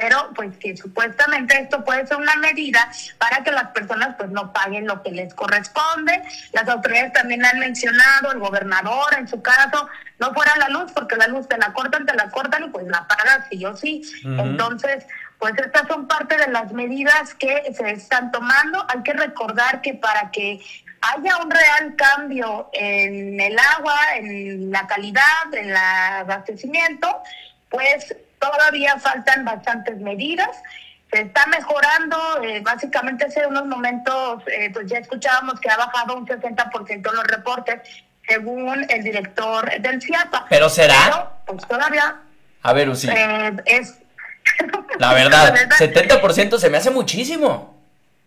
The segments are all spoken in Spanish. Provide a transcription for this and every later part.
pero pues que supuestamente esto puede ser una medida para que las personas pues no paguen lo que les corresponde. Las autoridades también han mencionado, el gobernador en su caso, no fuera la luz, porque la luz te la cortan y pues la pagas sí o sí. Entonces, pues estas son parte de las medidas que se están tomando. Hay que recordar que para que haya un real cambio en el agua, en la calidad, en el abastecimiento, pues todavía faltan bastantes medidas. Se está mejorando, básicamente hace unos momentos pues ya escuchábamos que ha bajado un 60% los reportes, según el director del CIAPA. ¿Pero será? Pero, pues todavía... A ver, Uzi. Es... La verdad, 70% se me hace muchísimo.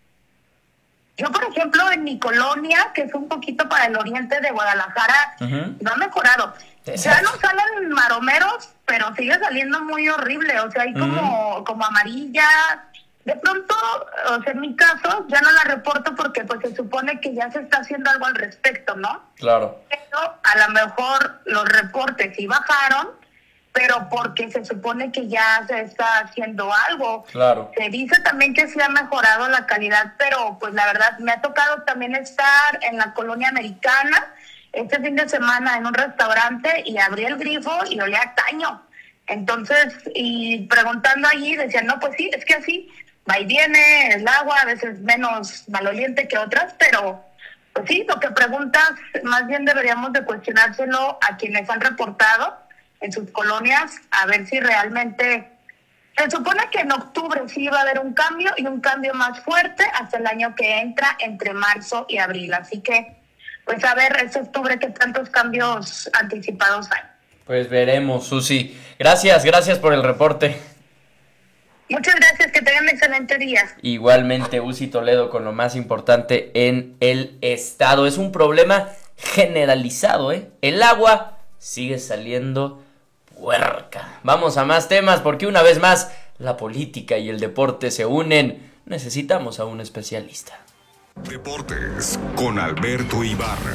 Yo, por ejemplo, en mi colonia, que es un poquito para el oriente de Guadalajara, no ha mejorado. Ya no salen maromeros, pero sigue saliendo muy horrible. O sea, hay como amarilla. De pronto, o sea, en mi caso, ya no la reporto porque pues se supone que ya se está haciendo algo al respecto, ¿no? Claro. Pero a lo mejor los reportes sí bajaron, pero porque se supone que ya se está haciendo algo. Claro. Se dice también que sí ha mejorado la calidad, pero pues la verdad me ha tocado también estar en la colonia americana este fin de semana en un restaurante y abrí el grifo y olía a caño. Entonces, y preguntando allí, decían, no, pues sí, es que así va y viene el agua, a veces menos maloliente que otras, pero pues sí, lo que preguntas, más bien deberíamos de cuestionárselo a quienes han reportado en sus colonias, a ver si realmente... Se supone que en octubre sí va a haber un cambio y un cambio más fuerte hasta el año que entra, entre marzo y abril. Así que, pues a ver, este octubre qué tantos cambios anticipados hay. Pues veremos, Susi. Gracias por el reporte. Muchas gracias, que tengan un excelente día. Igualmente, Uzi Toledo con lo más importante en el estado. Es un problema generalizado, ¿eh? El agua sigue saliendo puerca. Vamos a más temas porque una vez más la política y el deporte se unen. Necesitamos a un especialista. Deportes con Alberto Ibarra.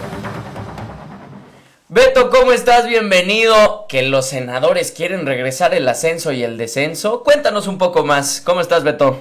Beto, ¿cómo estás? Bienvenido. Que los senadores quieren regresar el ascenso y el descenso. Cuéntanos un poco más. ¿Cómo estás, Beto?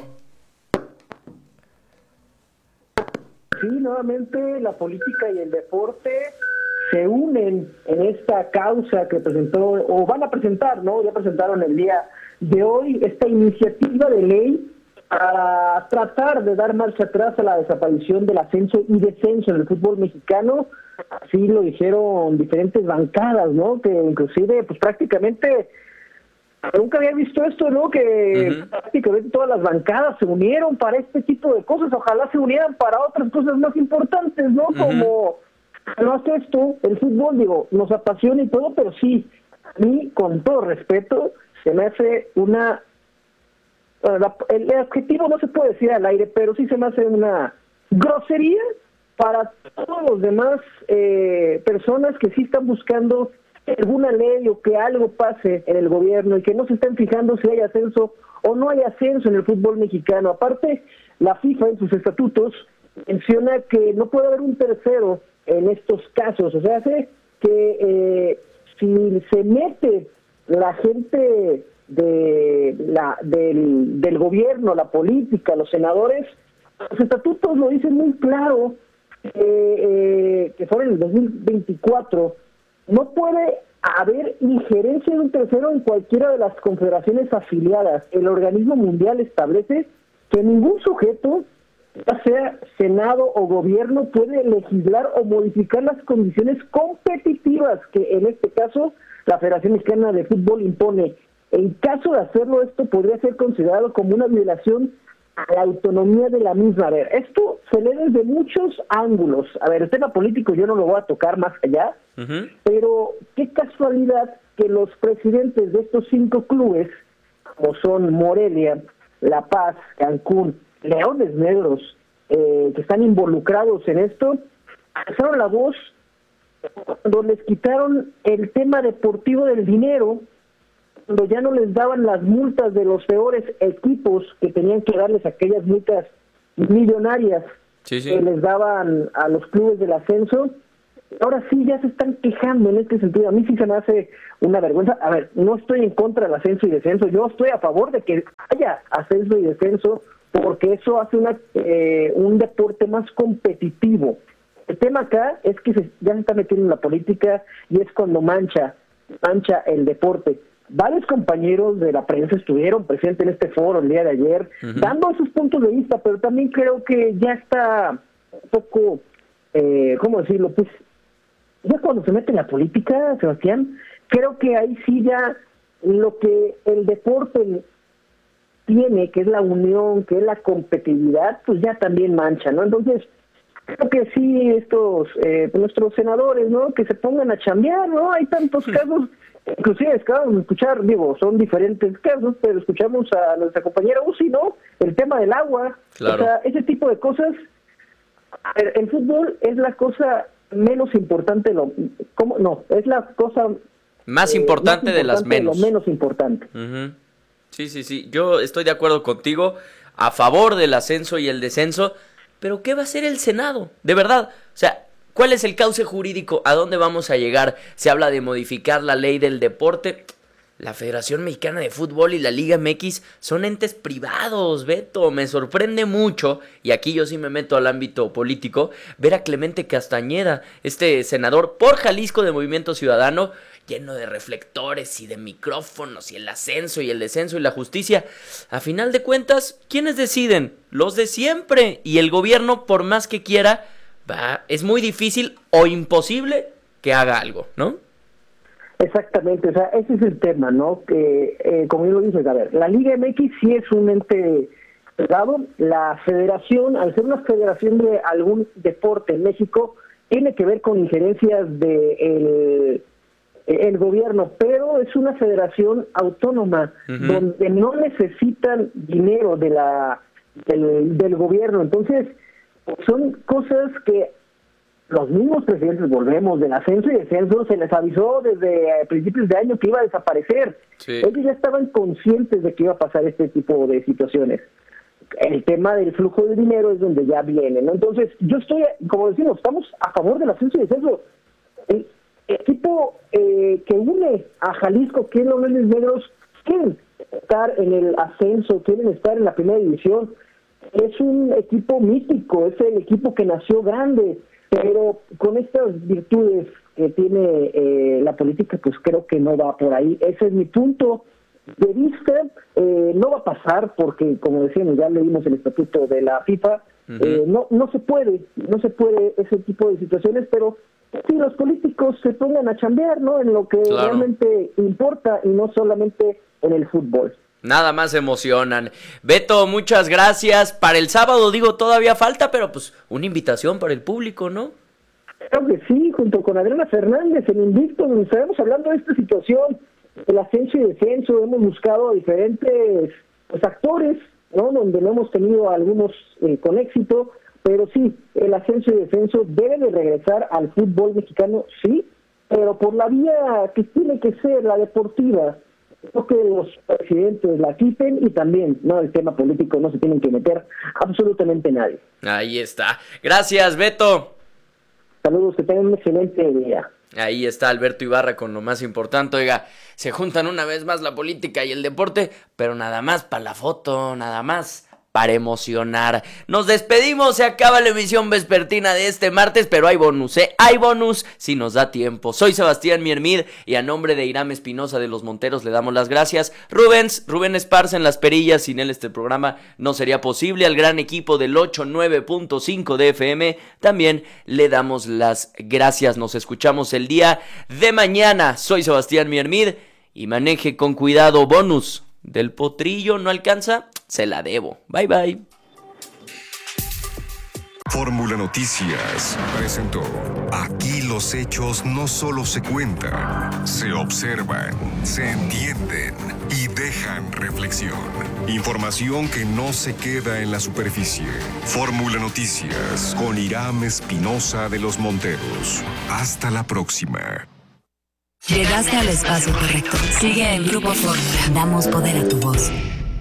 Sí, nuevamente la política y el deporte se unen en esta causa que presentó, o van a presentar, ¿no? Ya presentaron el día de hoy esta iniciativa de ley para tratar de dar marcha atrás a la desaparición del ascenso y descenso en el fútbol mexicano. Así lo dijeron diferentes bancadas, ¿no? Que inclusive, pues prácticamente, nunca había visto esto, ¿no? Que prácticamente todas las bancadas se unieron para este tipo de cosas. Ojalá se unieran para otras cosas más importantes, ¿no? Como, no hace esto, el fútbol, digo, nos apasiona y todo, pero sí, a mí, con todo respeto, se me hace una... el adjetivo no se puede decir al aire, pero sí se me hace una grosería para todos los demás personas que sí están buscando alguna ley o que algo pase en el gobierno y que no se estén fijando si hay ascenso o no hay ascenso en el fútbol mexicano. Aparte, la FIFA en sus estatutos menciona que no puede haber un tercero en estos casos. O sea, hace que si se mete la gente del gobierno, la política, los senadores, los estatutos lo dicen muy claro, que son en el 2024, no puede haber injerencia de un tercero en cualquiera de las confederaciones afiliadas. El organismo mundial establece que ningún sujeto, ya sea Senado o gobierno, puede legislar o modificar las condiciones competitivas que en este caso la Federación Mexicana de Fútbol impone. En caso de hacerlo, esto podría ser considerado como una violación a la autonomía de la misma. A ver, esto se lee desde muchos ángulos. A ver, el tema político yo no lo voy a tocar más allá, pero qué casualidad que los presidentes de estos 5 clubes, como son Morelia, La Paz, Cancún, Leones Negros, que están involucrados en esto, alzaron la voz cuando les quitaron el tema deportivo del dinero, cuando ya no les daban las multas de los peores equipos, que tenían que darles aquellas multas millonarias que les daban a los clubes del ascenso. Ahora sí ya se están quejando en este sentido. A mí sí se me hace una vergüenza. A ver, no estoy en contra del ascenso y descenso, yo estoy a favor de que haya ascenso y descenso, porque eso hace un deporte más competitivo. El tema acá es que ya se está metiendo en la política y es cuando mancha el deporte. Varios compañeros de la prensa estuvieron presentes en este foro el día de ayer, dando esos puntos de vista, pero también creo que ya está un poco, ¿cómo decirlo? Pues ya cuando se mete en la política, Sebastián, creo que ahí sí ya lo que el deporte tiene, que es la unión, que es la competitividad, pues ya también mancha, ¿no? Entonces, creo que sí, nuestros senadores, ¿no? Que se pongan a chambear, ¿no? Hay tantos casos, inclusive acabamos de escuchar, son diferentes casos, pero escuchamos a nuestra compañera Uzi, ¿no? El tema del agua, claro. O sea, ese tipo de cosas. El fútbol es la cosa menos importante, es la cosa más importante de las menos. Lo menos importante. Sí, yo estoy de acuerdo contigo, a favor del ascenso y el descenso, pero ¿qué va a hacer el Senado? De verdad, o sea, ¿cuál es el cauce jurídico? ¿A dónde vamos a llegar? Se habla de modificar la ley del deporte. La Federación Mexicana de Fútbol y la Liga MX son entes privados, Beto. Me sorprende mucho, y aquí yo sí me meto al ámbito político, ver a Clemente Castañeda, este senador por Jalisco de Movimiento Ciudadano, lleno de reflectores y de micrófonos y el ascenso y el descenso y la justicia. A final de cuentas, ¿quiénes deciden? Los de siempre. Y el gobierno, por más que quiera, es muy difícil o imposible que haga algo, ¿no? Exactamente, o sea, ese es el tema, ¿no? Que, como yo lo dije, a ver, la Liga MX sí es un ente privado. La federación, al ser una federación de algún deporte en México, tiene que ver con injerencias de el gobierno, pero es una federación autónoma, donde no necesitan dinero del gobierno. Entonces, son cosas que los mismos presidentes, volvemos, del ascenso y descenso, se les avisó desde principios de año que iba a desaparecer. Sí. Ellos ya estaban conscientes de que iba a pasar este tipo de situaciones. El tema del flujo de dinero es donde ya viene, ¿no? Entonces, yo estoy, como decimos, estamos a favor del ascenso y descenso. El equipo que une a Jalisco, que es los Leones Negros, quieren estar en el ascenso, quieren estar en la primera división. Es un equipo mítico, es el equipo que nació grande, pero con estas virtudes que tiene la política, pues creo que no va por ahí. Ese es mi punto de vista. No va a pasar porque, como decíamos, ya leímos el estatuto de la FIFA. No se puede ese tipo de situaciones, pero si los políticos se pongan a chambear, ¿no? En lo que realmente importa y no solamente en el fútbol. Nada más emocionan. Beto, muchas gracias. Para el sábado, todavía falta, pero pues una invitación para el público, ¿no? Creo que sí, junto con Adriana Fernández, en Invicto, donde estaremos hablando de esta situación, el ascenso y descenso. Hemos buscado a diferentes actores, ¿no? Donde no hemos tenido algunos con éxito, pero sí, el ascenso y descenso debe de regresar al fútbol mexicano, sí, pero por la vía que tiene que ser, la deportiva. Creo que los presidentes la quiten y también, ¿no? El tema político no se tienen que meter absolutamente nadie. Ahí está. Gracias, Beto. Saludos, que tengan un excelente día. Ahí está Alberto Ibarra con lo más importante. Oiga, se juntan una vez más la política y el deporte, pero nada más para la foto, nada más para emocionar. Nos despedimos, se acaba la emisión vespertina de este martes, pero hay bonus, hay bonus si nos da tiempo. Soy Sebastián Miermid y a nombre de Irán Espinosa de Los Monteros le damos las gracias. Rubén Esparza en las perillas, sin él este programa no sería posible. Al gran equipo del 89.5 de FM también le damos las gracias. Nos escuchamos el día de mañana. Soy Sebastián Miermid y maneje con cuidado. Bonus del potrillo, ¿no alcanza? Se la debo. Bye, bye. Fórmula Noticias presentó. Aquí los hechos no solo se cuentan, se observan, se entienden y dejan reflexión. Información que no se queda en la superficie. Fórmula Noticias con Irán Espinosa de Los Monteros. Hasta la próxima. Llegaste al espacio correcto. Sigue en Grupo Fórmula. Damos poder a tu voz.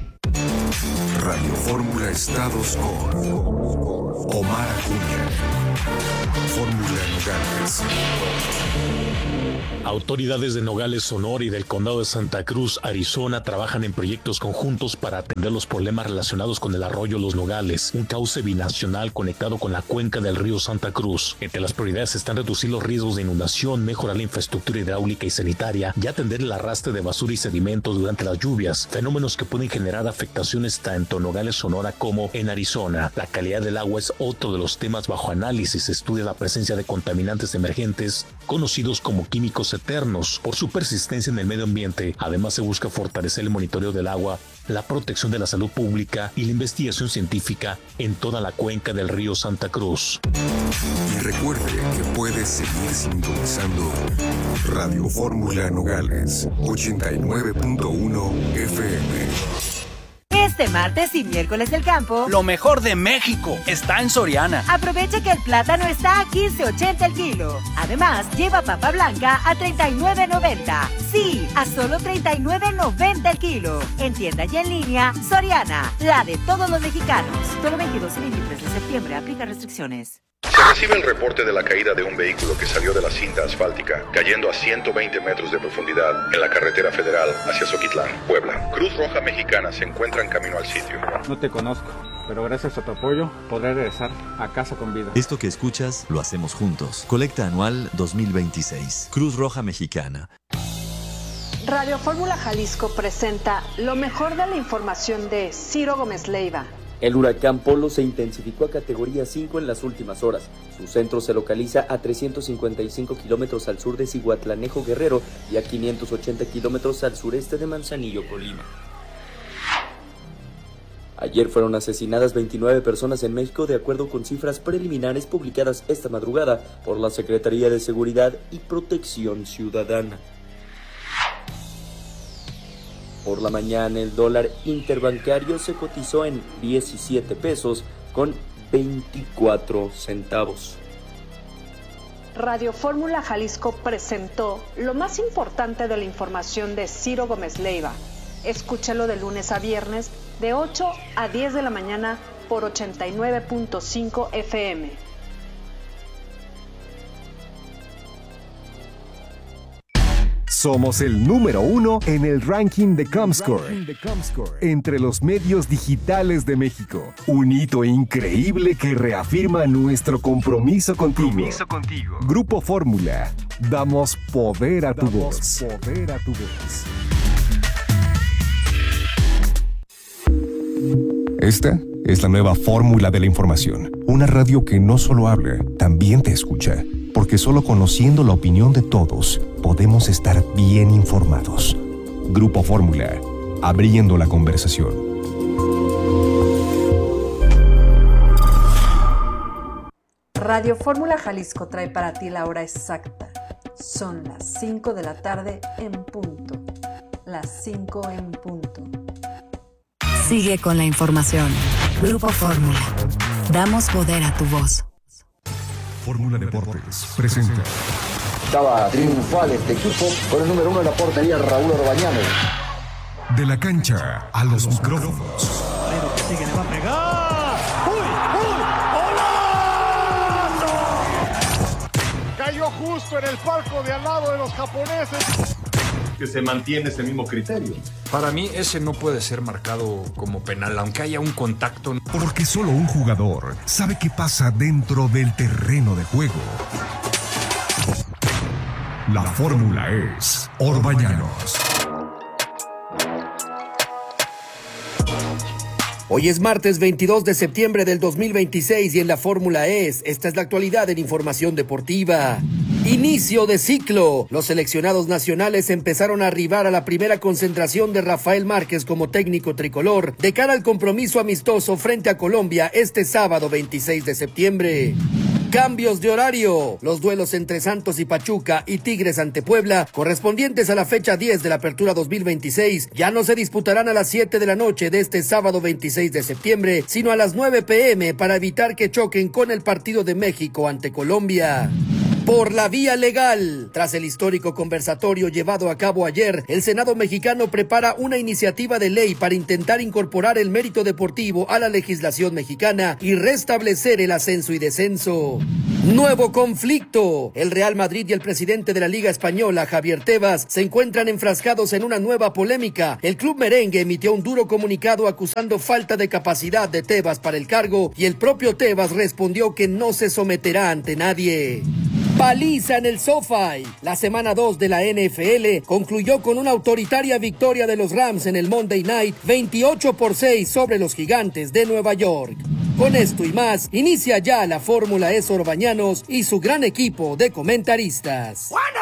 Radio Fórmula Estados con Omar Acuña. Fórmula Nogales. Autoridades de Nogales, Sonora y del Condado de Santa Cruz, Arizona, trabajan en proyectos conjuntos para atender los problemas relacionados con el arroyo Los Nogales, un cauce binacional conectado con la cuenca del río Santa Cruz. Entre las prioridades están reducir los riesgos de inundación, mejorar la infraestructura hidráulica y sanitaria y atender el arrastre de basura y sedimentos durante las lluvias, fenómenos que pueden generar afectaciones tanto en Nogales, Sonora como en Arizona. La calidad del agua es otro de los temas bajo análisis. Se estudia la presencia de contaminantes emergentes, conocidos como químicos eternos, por su persistencia en el medio ambiente. Además, se busca fortalecer el monitoreo del agua, la protección de la salud pública y la investigación científica en toda la cuenca del río Santa Cruz. Y recuerde que puedes seguir sintonizando Radio Fórmula Nogales 89.1 FM. Este martes y miércoles del campo, lo mejor de México está en Soriana. Aprovecha que el plátano está a $15.80 el kilo. Además, lleva papa blanca a $39.90. Sí, a solo $39.90 el kilo. En tienda y en línea, Soriana, la de todos los mexicanos. Solo 22 y 23 de septiembre, aplica restricciones. Se recibe el reporte de la caída de un vehículo que salió de la cinta asfáltica, cayendo a 120 metros de profundidad en la carretera federal hacia Zoquitlán, Puebla. Cruz Roja Mexicana se encuentra en camino al sitio. No te conozco, pero gracias a tu apoyo podré regresar a casa con vida. Esto que escuchas lo hacemos juntos. Colecta anual 2026. Cruz Roja Mexicana. Radio Fórmula Jalisco presenta lo mejor de la información de Ciro Gómez Leiva. El huracán Polo se intensificó a categoría 5 en las últimas horas. Su centro se localiza a 355 kilómetros al sur de Cihuatlanejo, Guerrero, y a 580 kilómetros al sureste de Manzanillo, Colima. Ayer fueron asesinadas 29 personas en México, de acuerdo con cifras preliminares publicadas esta madrugada por la Secretaría de Seguridad y Protección Ciudadana. Por la mañana, el dólar interbancario se cotizó en 17 pesos con 24 centavos. Radio Fórmula Jalisco presentó lo más importante de la información de Ciro Gómez Leiva. Escúchalo de lunes a viernes de 8 a 10 de la mañana por 89.5 FM. Somos el número 1 en el ranking de Comscore entre los medios digitales de México. Un hito increíble que reafirma nuestro compromiso contigo. Grupo Fórmula. Damos poder a tu voz. Esta es la nueva fórmula de la información. Una radio que no solo habla, también te escucha. Porque solo conociendo la opinión de todos, podemos estar bien informados. Grupo Fórmula, abriendo la conversación. Radio Fórmula Jalisco trae para ti la hora exacta. Son las 5 de la tarde en punto. Las 5 en punto. Sigue con la información. Grupo Fórmula. Damos poder a tu voz. Fórmula Deportes presenta. Estaba triunfal este equipo con el número 1 de la portería, Raúl Orbañano. De la cancha a los micrófonos. Pero que sigue, le va a pegar. ¡Uy! ¡Golazo! Cayó justo en el palco de al lado de los japoneses. Que se mantiene ese mismo criterio. Para mí ese no puede ser marcado como penal, aunque haya un contacto. Porque solo un jugador sabe qué pasa dentro del terreno de juego. La fórmula es Orbañanos. Hoy es martes 22 de septiembre del 2026 y en la fórmula esta es la actualidad en información deportiva. Inicio de ciclo. Los seleccionados nacionales empezaron a arribar a la primera concentración de Rafael Márquez como técnico tricolor de cara al compromiso amistoso frente a Colombia este sábado 26 de septiembre. Cambios de horario. Los duelos entre Santos y Pachuca y Tigres ante Puebla, correspondientes a la fecha 10 de la apertura 2026, ya no se disputarán a las 7 de la noche de este sábado 26 de septiembre, sino a las 9 p.m. para evitar que choquen con el partido de México ante Colombia. Por la vía legal. Tras el histórico conversatorio llevado a cabo ayer, el Senado mexicano prepara una iniciativa de ley para intentar incorporar el mérito deportivo a la legislación mexicana y restablecer el ascenso y descenso. Nuevo conflicto. El Real Madrid y el presidente de la Liga Española, Javier Tebas, se encuentran enfrascados en una nueva polémica. El club merengue emitió un duro comunicado acusando falta de capacidad de Tebas para el cargo y el propio Tebas respondió que no se someterá ante nadie. Paliza en el SoFi. La semana 2 de la NFL concluyó con una autoritaria victoria de los Rams en el Monday Night, 28-6 sobre los Gigantes de Nueva York. Con esto y más, inicia ya la Fórmula E Sor Bañanos y su gran equipo de comentaristas.